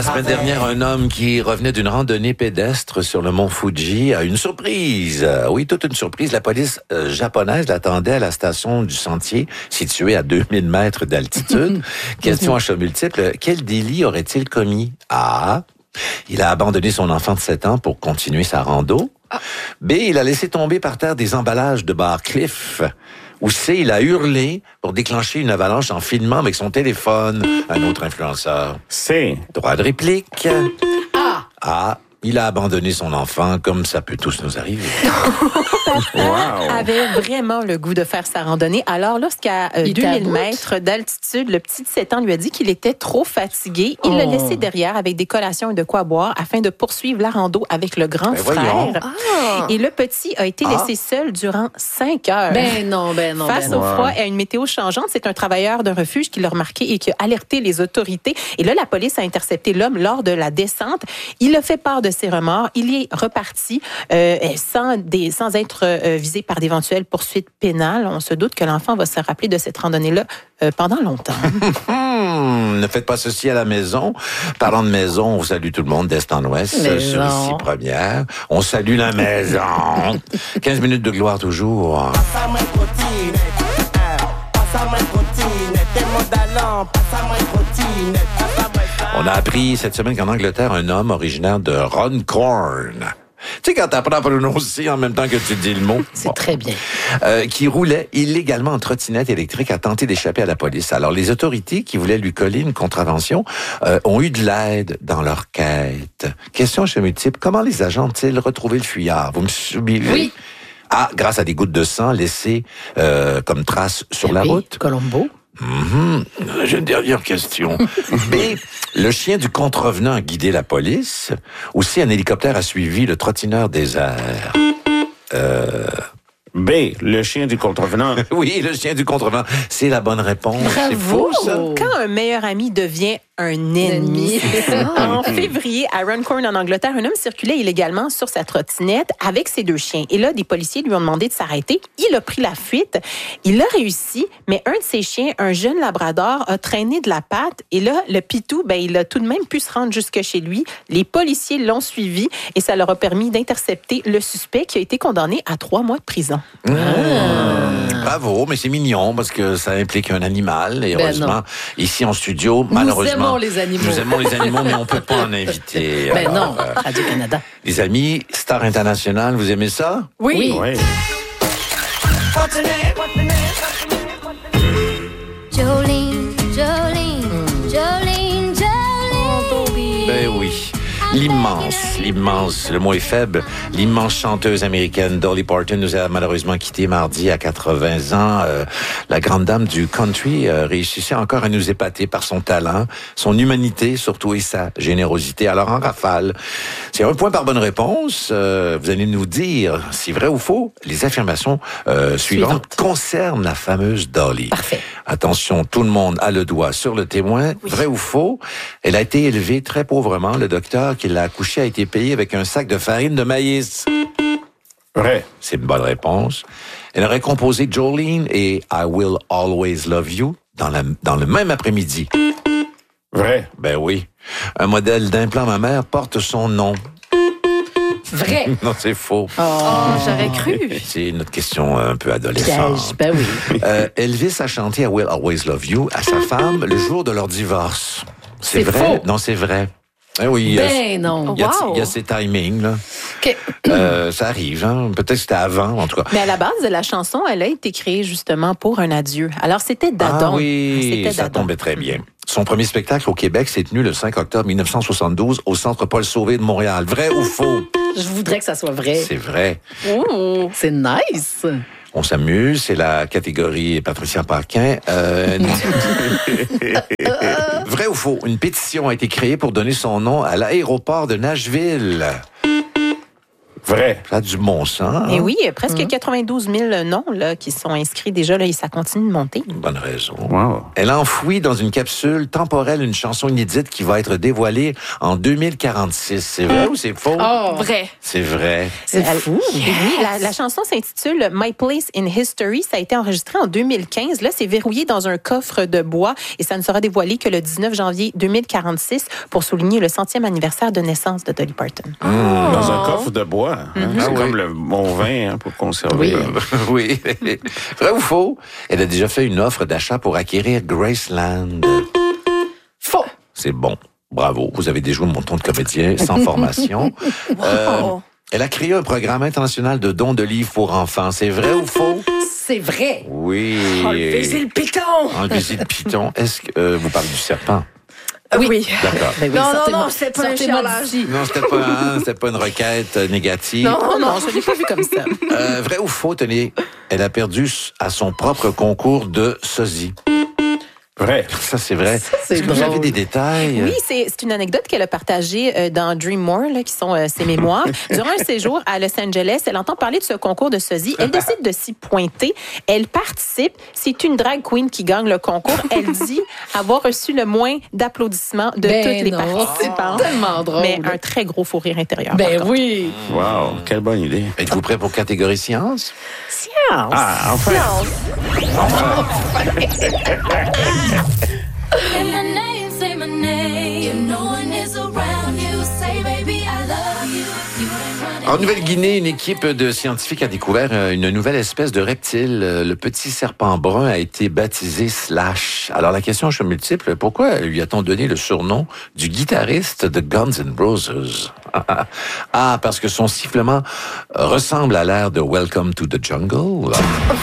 La semaine dernière, un homme qui revenait d'une randonnée pédestre sur le mont Fuji a une surprise. Oui, toute une surprise. La police japonaise l'attendait à la station du sentier, située à 2000 mètres d'altitude. Question à choix multiple. Quel délit aurait-il commis? A. Il a abandonné son enfant de 7 ans pour continuer sa rando. B. Il a laissé tomber par terre des emballages de bar Cliff. Ou C. Il a hurlé pour déclencher une avalanche en filmant avec son téléphone. Un autre influenceur. C. Droit de réplique. Ah! Il a abandonné son enfant, comme ça peut tous nous arriver. Papa avait vraiment le goût de faire sa randonnée. Alors, lorsqu'à 2000 mètres d'altitude, le petit de 7 ans lui a dit qu'il était trop fatigué. Il l'a laissé derrière avec des collations et de quoi boire afin de poursuivre la rando avec le grand frère. Et le petit a été laissé seul durant 5 heures. Ben non. Face au froid et à une météo changeante, c'est un travailleur d'un refuge qui l'a remarqué et qui a alerté les autorités. Et là, la police a intercepté l'homme lors de la descente. Il a fait part de ses remords. Il est reparti sans être visé par d'éventuelles poursuites pénales. On se doute que l'enfant va se rappeler de cette randonnée-là pendant longtemps. Ne faites pas ceci à la maison. Parlant de maison, on salue tout le monde d'Est en Ouest sur ici première. On salue la maison. 15 minutes de gloire toujours. On a appris cette semaine qu'en Angleterre, un homme originaire de Runcorn, tu sais, quand t'apprends à prononcer en même temps que tu dis le mot. C'est très bien. Qui roulait illégalement en trottinette électrique a tenté d'échapper à la police. Alors, les autorités qui voulaient lui coller une contravention ont eu de l'aide dans leur quête. Question chez multiple, comment les agents ont-ils retrouvé le fuyard? Vous me suivez? Oui. A, grâce à des gouttes de sang laissées comme traces sur la route. Colombo. J'ai une dernière question. B, le chien du contrevenant a guidé la police. Ou C, un hélicoptère a suivi le trottineur des airs. B, le chien du contrevenant. Oui, le chien du contrevenant. C'est la bonne réponse. C'est fou, ça? Quand un meilleur ami devient un ennemi. En février, à Runcorn, en Angleterre, un homme circulait illégalement sur sa trottinette avec ses 2 chiens. Et là, des policiers lui ont demandé de s'arrêter. Il a pris la fuite. Il a réussi, mais un de ses chiens, un jeune labrador, a traîné de la patte. Et là, le pitou, il a tout de même pu se rendre jusque chez lui. Les policiers l'ont suivi et ça leur a permis d'intercepter le suspect qui a été condamné à 3 mois de prison. Bravo, mais c'est mignon parce que ça implique un animal. Et heureusement, ici en studio, malheureusement, nous aimons les animaux, mais on peut pas en inviter. Ben non, Radio-Canada. Les amis, Star International, vous aimez ça? Oui. Jolene, Jolene, Jolene, Jolene. Ben oui. L'immense, le mot est faible, l'immense chanteuse américaine Dolly Parton nous a malheureusement quittés mardi à 80 ans. La grande dame du country réussissait encore à nous épater par son talent, son humanité surtout et sa générosité. Alors en rafale, c'est 1 point par bonne réponse. Vous allez nous dire si vrai ou faux les affirmations suivantes concernent la fameuse Dolly. Parfait. Attention, tout le monde a le doigt sur le témoin. Oui. Vrai ou faux? Elle a été élevée très pauvrement. Le docteur qui l'a accouchée a été payé avec un sac de farine de maïs. Vrai. C'est une bonne réponse. Elle aurait composé Jolene et I Will Always Love You dans le même après-midi. Vrai. Ben oui. Un modèle d'implant mammaire porte son nom. Vrai. Non, c'est faux. J'aurais cru. C'est notre question un peu adolescente. Ben oui. Elvis a chanté I Will Always Love You à sa femme le jour de leur divorce. C'est vrai? faux. Non, c'est vrai. Eh oui, non. il y a ces timings, là. Ça arrive, hein. Peut-être que c'était avant, en tout cas. Mais à la base de la chanson, elle a été créée justement pour un adieu. Alors, c'était Dadon. Ah oui, c'était ça Dadon. tombait très bien. Son premier spectacle au Québec s'est tenu le 5 octobre 1972 au Centre Paul Sauvé de Montréal. Vrai ou faux? Je voudrais que ça soit vrai. C'est vrai. C'est nice. On s'amuse, c'est la catégorie Patricia Paquin. Vrai ou faux? Une pétition a été créée pour donner son nom à l'aéroport de Nashville. Vrai. Ça a du bon sens. Et oui, presque 92 000 noms là, qui sont inscrits déjà là, et ça continue de monter. Bonne raison. Wow. Elle a enfoui dans une capsule temporelle une chanson inédite qui va être dévoilée en 2046. C'est vrai ou c'est faux? Oh, Vrai. C'est vrai. c'est fou. Et oui, la chanson s'intitule My Place in History. Ça a été enregistré en 2015. Là, c'est verrouillé dans un coffre de bois et ça ne sera dévoilé que le 19 janvier 2046 pour souligner le 100e anniversaire de naissance de Dolly Parton. Dans un coffre de bois. Hein? C'est Ah oui. comme le bon vin pour conserver. Oui. Vrai ou faux? Elle a déjà fait une offre d'achat pour acquérir Graceland. Faux. C'est bon. Bravo. Vous avez déjoué mon ton de comédien sans formation. Elle a créé un programme international de dons de livres pour enfants. C'est vrai ou faux? C'est vrai. Oui. Enlevez le piton. Enlevez le piton. Est-ce que vous parlez du serpent? Oui. D'accord. Ben oui, Non, sortez-moi- c'est pas un sortez-moi chialage. d'ici. Non, c'était pas une requête négative. Non, je ne l'ai pas vu comme ça. Vrai ou faux, tenez, elle a perdu à son propre concours de sosie. Vrai. Ça, c'est vrai. c'est Est-ce que vous drôle. avez des détails? Oui, c'est une anecdote qu'elle a partagée dans Dream More, là, qui sont ses mémoires. Durant un séjour à Los Angeles, elle entend parler de ce concours de sosie. Elle décide de s'y pointer. Elle participe. C'est une drag queen qui gagne le concours. Elle dit avoir reçu le moins d'applaudissements de Ben toutes les non, participantes. c'est tellement drôle. Mais un très gros fou rire intérieur. par Ben contre. oui. Wow. Quelle bonne idée. Êtes-vous prêt pour catégorie science? Ah, enfin. Say my name. If no one is around you, say, baby, I love you. You ain't running. En Nouvelle-Guinée, une équipe de scientifiques a découvert une nouvelle espèce de reptile. Le petit serpent brun a été baptisé Slash. Alors la question est multiple. Pourquoi lui a-t-on donné le surnom du guitariste de Guns N' Roses? Ah, parce que son sifflement ressemble à l'air de Welcome to the Jungle.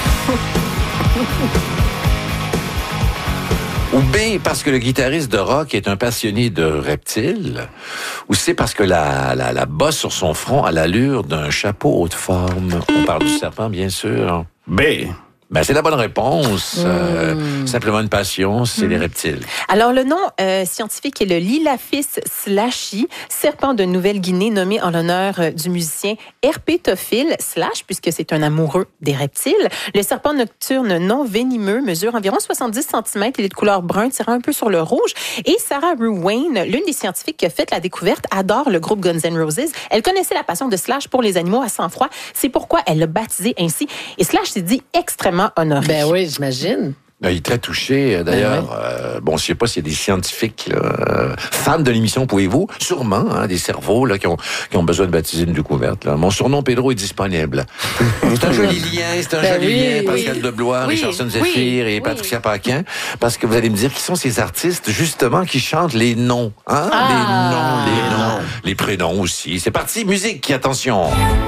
Ou B, parce que le guitariste de rock est un passionné de reptiles. Ou C, parce que la bosse sur son front a l'allure d'un chapeau haute forme. On parle du serpent, bien sûr. B. Ben, c'est la bonne réponse. Simplement une passion, c'est les reptiles. Alors, le nom scientifique est le Lilaphis slashi, serpent de Nouvelle-Guinée nommé en l'honneur du musicien herpétophile slash, puisque c'est un amoureux des reptiles. Le serpent nocturne non venimeux mesure environ 70 cm. Il est de couleur brun, tirant un peu sur le rouge. Et Sarah Ruane, l'une des scientifiques qui a fait la découverte, adore le groupe Guns N' Roses. Elle connaissait la passion de Slash pour les animaux à sang-froid. C'est pourquoi elle l'a baptisé ainsi. Et Slash s'est dit extrêmement honoré. Ben oui, j'imagine. Il est très touché. D'ailleurs, bon, je sais pas s'il y a des scientifiques là, fans de l'émission, pouvez-vous? Sûrement, hein, des cerveaux là, qui ont besoin de baptiser une découverte. Là. Mon surnom, Pedro, est disponible. C'est un joli lien, Ben joli oui, lien. Pascal Deblois, Oui, Richardson Zephyr et Patricia Paquin. Parce que vous allez me dire qui sont ces artistes, justement, qui chantent les noms. Hein? Les noms, les prénoms aussi. C'est parti, musique, attention.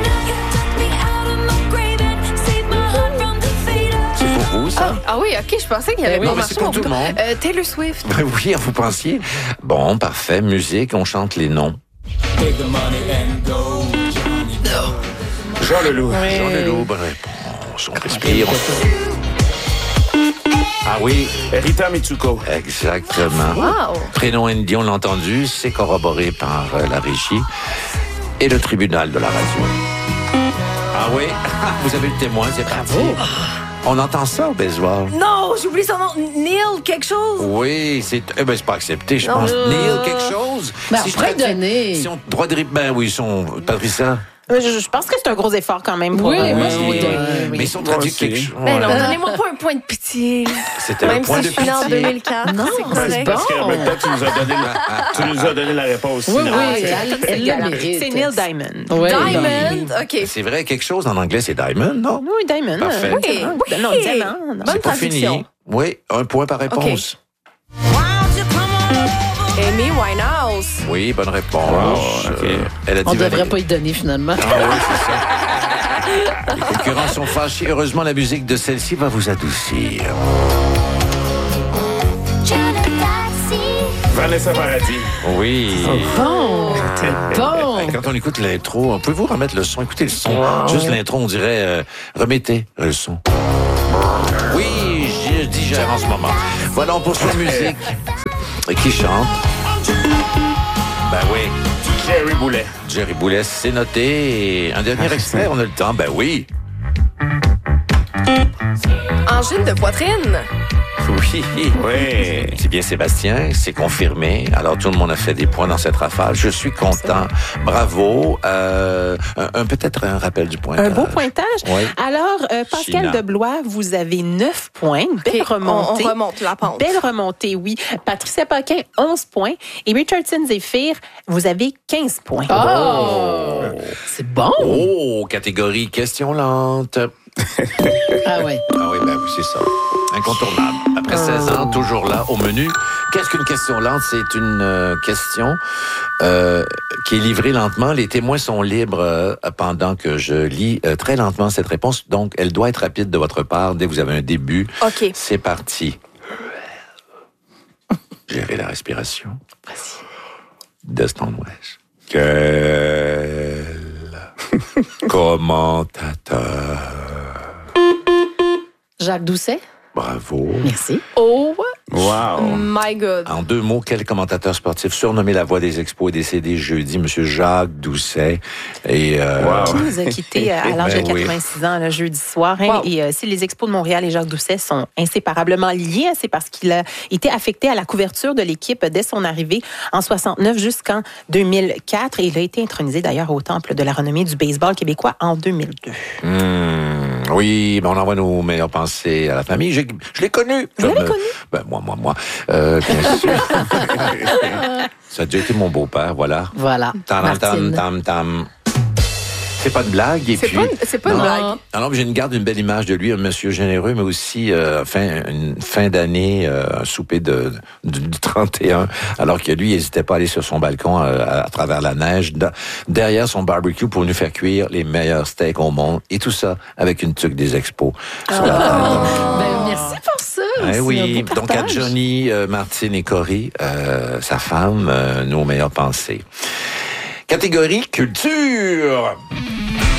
C'est pour vous, ça? Ah oui, OK, je pensais qu'il y avait oui, pas mais marché c'est pour mon tout le bouton. monde. Taylor Swift. Oui, vous pensiez. Bon, parfait. Musique, on chante les noms. Jean Leloup. Jean Leloup, bonne réponse. On respire. Ah oui, Rita Mitsuko. exactement. Wow. Prénom indien, on l'a entendu, c'est corroboré par la régie et le tribunal de la radio. Ah oui, vous avez le témoin, c'est parti. On entend ça au Bazoir? Non, j'ai oublié son nom. Neil quelque chose. Oui, c'est pas accepté, je Non. pense. Neil, quelque chose? Ben, on je pourrait traduis- donner. Si on droit de ben oui, Patricia. Je pense que c'est un gros effort quand même pour... Oui, moi, je Oui, vous donne. mais ils sont Moi traduits aussi. quelque chose. Ben non, donnez-moi pas un point de pitié. C'était un Même point si de je suis née en pitié. 2004. Non, c'est c'est correct. bon. Parce qu'en même temps, tu nous as donné la réponse. Oui, sinon. oui, elle le mérite. C'est Neil Diamond. Ouais. Diamond. OK. C'est vrai, quelque chose en anglais, c'est Diamond, non? Oui, Diamond. Parfait. Oui, Oui, Non, oui. diamant. Non. Bonne C'est pas fini. traduction. Oui, un point par réponse. Amy Winehouse. Oui, bonne réponse. Wow, ok. Elle a dit On devrait Valérie. pas y donner finalement. Ah oui, c'est ça. Les concurrents sont fâchés. Heureusement, la musique de celle-ci va vous adoucir. Vanessa Paradis. Oui. Bon, bon. Quand on écoute l'intro, pouvez-vous remettre le son? Écoutez le son. Juste l'intro, on dirait remettez le son. Oui, je digère en ce moment. Voilà, on poursuit la musique. Qui chante? Ben oui. Jerry Boulet. Jerry Boulet, c'est noté. Et un dernier extrait, on a le temps. Ben oui. Angine de poitrine. Oui. Oui. C'est bien Sébastien, c'est confirmé. Alors tout le monde a fait des points dans cette rafale. Je suis content. Bravo. Peut-être un rappel du pointage. Un beau pointage. Oui. Alors, Pascal China. Deblois, vous avez 9 points. Belle Ok, remontée. on remonte la pente. Belle remontée, oui. Patricia Paquin, 11 points. Et Richardson Zephyr, vous avez 15 points. Oh! C'est bon. Oh, catégorie question lente. Ah ouais. Ah oui, ben oui, c'est ça. Incontournable. Après 16 ans, toujours là, au menu. Qu'est-ce qu'une question lente? C'est une question qui est livrée lentement. Les témoins sont libres pendant que je lis très lentement cette réponse. Donc, elle doit être rapide de votre part dès que vous avez un début. OK. C'est parti. Gérez la respiration. Destin West. Quel commentateur. Jacques Doucet. Bravo. Merci. Oh Wow. my God. En 2 mots, quel commentateur sportif surnommé la voix des expos est décédé jeudi? Monsieur Jacques Doucet. Et, Qui nous a quittés à l'âge de Ben oui. 86 ans, le jeudi soir. Hein. Wow. Et si les Expos de Montréal et Jacques Doucet sont inséparablement liés, hein, c'est parce qu'il a été affecté à la couverture de l'équipe dès son arrivée en 69 jusqu'en 2004. Et il a été intronisé d'ailleurs au Temple de la renommée du baseball québécois en 2002. Oui, ben on envoie nos meilleures pensées à la famille. Je l'ai connu. Vous l'avez connu? Ben, moi. Bien sûr. Ça a déjà été mon beau-père, voilà. Voilà. Tam. C'est pas de blague. Et C'est puis, pas une non. blague. Alors, je garde une belle image de lui, un monsieur généreux, mais aussi une fin d'année, un souper du 31, alors que lui, il n'hésitait pas à aller sur son balcon à travers la neige, derrière son barbecue pour nous faire cuire les meilleurs steaks au monde, et tout ça avec une tuque des expos sur la tête. Ben, merci pour ça. Eh C'est oui, un beau donc à partage. Johnny, Martine et Cory, sa femme, nos meilleures pensées. Catégorie culture.